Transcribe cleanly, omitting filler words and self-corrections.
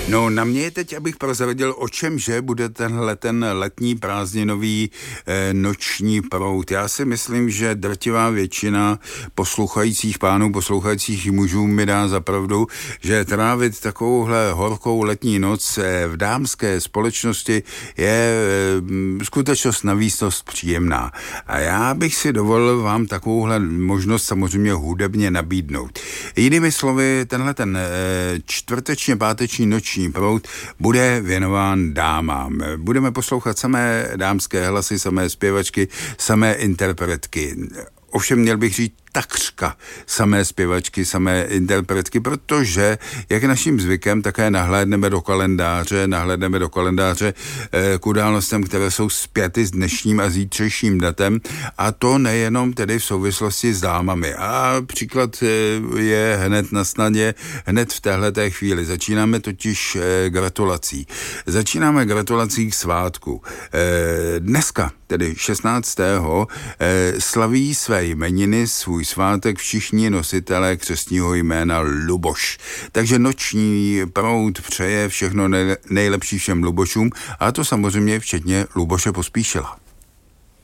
No, na mě je teď, abych prozradil, o čemže bude tenhle ten letní prázdninový noční proud. Já si myslím, že drtivá většina poslouchajících pánů, poslouchajících mužů mi dá za pravdu, že trávit takovouhle horkou letní noc v dámské společnosti je skutečnost na výsost příjemná. A já bych si dovolil vám takovouhle možnost samozřejmě hudebně nabídnout. Jinými slovy, tenhle ten čtvrteční, páteční noční proud bude věnován dámám. Budeme poslouchat samé dámské hlasy, samé zpěvačky, samé interpretky. Ovšem měl bych říct takřka samé zpěvačky, samé interpretky, protože, jak je naším zvykem, také nahlédneme do kalendáře k událostem, které jsou spjaty s dnešním a zítřejším datem, a to nejenom tedy v souvislosti s dámami. A příklad je hned na snadě, hned v téhleté chvíli. Začínáme totiž gratulací. Začínáme gratulací k svátku. Dneska, tedy 16. slaví své jmeniny, svůj svátek všichni nositelé křestního jména Luboš. Takže noční proud přeje všechno nejlepší všem Lubošům, a to samozřejmě včetně Luboše Pospíšila.